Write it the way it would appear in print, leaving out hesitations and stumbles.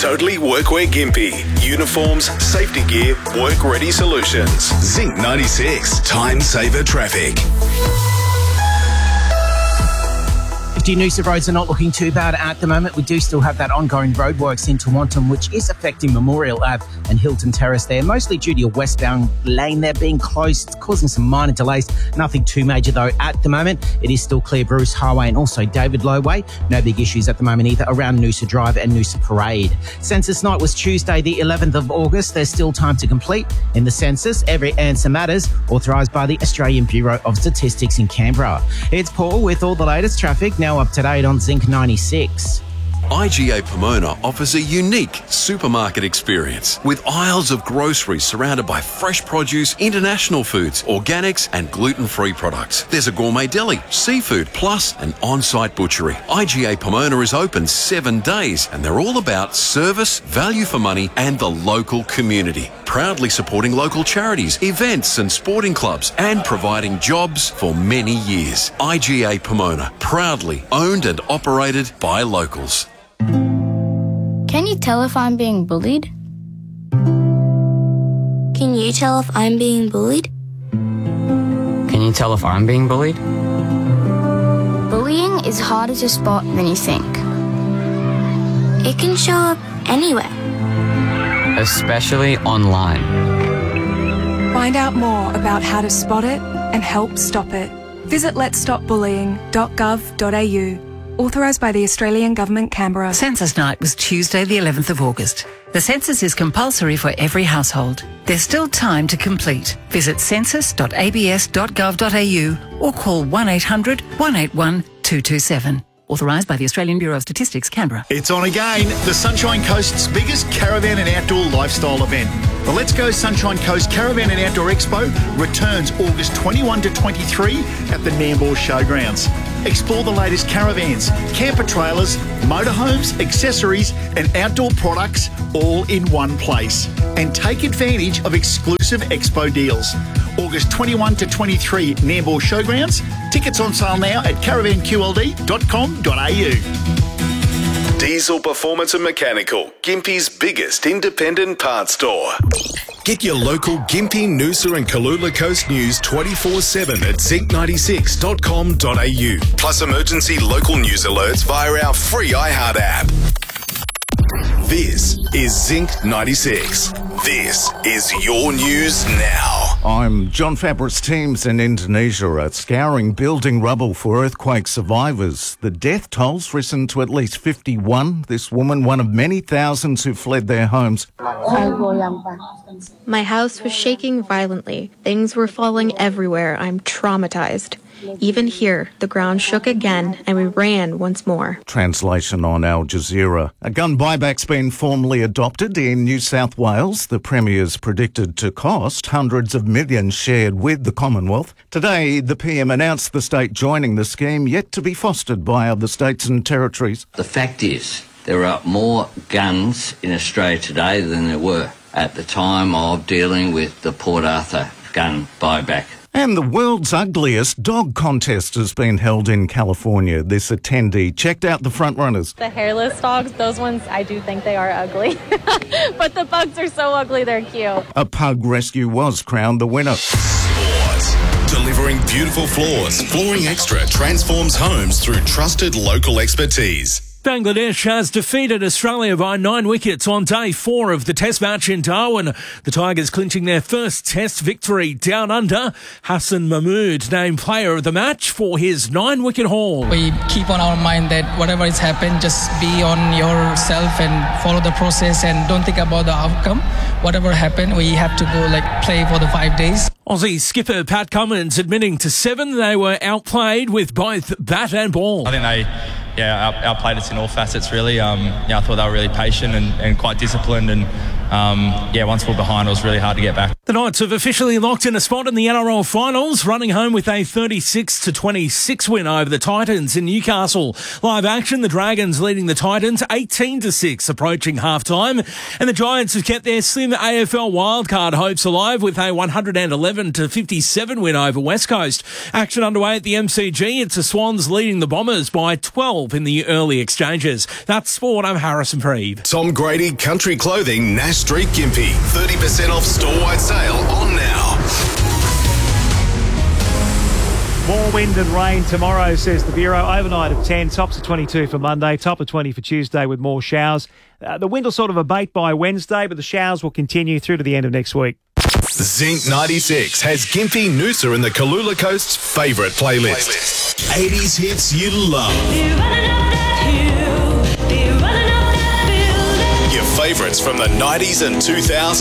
Totally Workwear Gympie. Uniforms, safety gear, work-ready solutions. Zinc 96. Time saver traffic. 50 Noosa roads are not looking too bad at the moment. We do still have that ongoing roadworks in Tewantum, which is affecting Memorial Ave and Hilton Terrace there, mostly due to a westbound lane there being closed. It's causing some minor delays. Nothing too major though at the moment. It is still clear Bruce Highway and also David Low Way. No big issues at the moment either around Noosa Drive and Noosa Parade. Census night was Tuesday the 11th of August. There's still time to complete in the census. Every answer matters, authorised by the Australian Bureau of Statistics in Canberra. It's Paul with all the latest traffic, now up to date on Zinc 96. IGA Pomona offers a unique supermarket experience with aisles of groceries surrounded by fresh produce, international foods, organics and gluten-free products. There's a gourmet deli, seafood, plus an on-site butchery. IGA Pomona is open 7 days and they're all about service, value for money and the local community. Proudly supporting local charities, events and sporting clubs and providing jobs for many years. IGA Pomona, proudly owned and operated by locals. Can you tell if I'm being bullied? Can you tell if I'm being bullied? Can you tell if I'm being bullied? Bullying is harder to spot than you think. It can show up anywhere. Especially online. Find out more about how to spot it and help stop it. Visit letsstopbullying.gov.au. Authorised by the Australian Government, Canberra. Census night was Tuesday the 11th of August. The census is compulsory for every household. There's still time to complete. Visit census.abs.gov.au or call 1800 181 227. Authorised by the Australian Bureau of Statistics, Canberra. It's on again. The Sunshine Coast's biggest caravan and outdoor lifestyle event. The Let's Go Sunshine Coast Caravan and Outdoor Expo returns August 21 to 23 at the Nambour Showgrounds. Explore the latest caravans, camper trailers, motorhomes, accessories and outdoor products all in one place. And take advantage of exclusive expo deals. August 21 to 23, Nambour Showgrounds. Tickets on sale now at caravanqld.com.au. Diesel Performance and Mechanical, Gympie's biggest independent parts store. Get your local Gympie, Noosa and Kalula Coast news 24/7 at zinc96.com.au. Plus emergency local news alerts via our free iHeart app. This is Zinc 96. This is your news now. I'm John Fabris. Teams in Indonesia are scouring building rubble for earthquake survivors. The death toll's risen to at least 51. This woman, one of many thousands who fled their homes. My house was shaking violently. Things were falling everywhere. I'm traumatized. Even here, the ground shook again and we ran once more. Translation on Al Jazeera. A gun buyback's been formally adopted in New South Wales. The Premier's predicted to cost hundreds of millions shared with the Commonwealth. Today, the PM announced the state joining the scheme, yet to be fostered by other states and territories. The fact is, there are more guns in Australia today than there were at the time of dealing with the Port Arthur gun buyback. And the world's ugliest dog contest has been held in California. This attendee checked out the front runners. The hairless dogs, those ones, I do think they are ugly. But the pugs are so ugly, they're cute. A pug rescue was crowned the winner. Sport. Delivering beautiful floors. Flooring Extra transforms homes through trusted local expertise. Bangladesh has defeated Australia by 9 wickets on day 4 of the Test match in Darwin. The Tigers clinching their first Test victory down under. Hassan Mahmood named player of the match for his 9-wicket haul. We keep on our mind that whatever has happened, just be on yourself and follow the process and don't think about the outcome. Whatever happened, we have to go play for the 5 days. Aussie skipper Pat Cummins admitting to 7 they were outplayed with both bat and ball. I think they outplayed us in all facets really. I thought they were really patient and quite disciplined and once we're behind, it was really hard to get back. The Knights have officially locked in a spot in the NRL finals, running home with a 36-26 win over the Titans in Newcastle. Live action, the Dragons leading the Titans 18-6, approaching halftime. And the Giants have kept their slim AFL wildcard hopes alive with a 111-57 win over West Coast. Action underway at the MCG. It's the Swans leading the Bombers by 12 in the early exchanges. That's sport. I'm Harrison Preeve. Tom Grady Country Clothing, Nash Street, Gympie. 30% off store-wide sale on now. More wind and rain tomorrow, says the Bureau. Overnight of 10, tops of 22 for Monday, top of 20 for Tuesday with more showers. The wind will sort of abate by Wednesday, but the showers will continue through to the end of next week. Zinc 96 has Gympie, Noosa and the Kalula Coast's favourite playlist. 80s hits you love. Your favourites from the 90s and 2000s.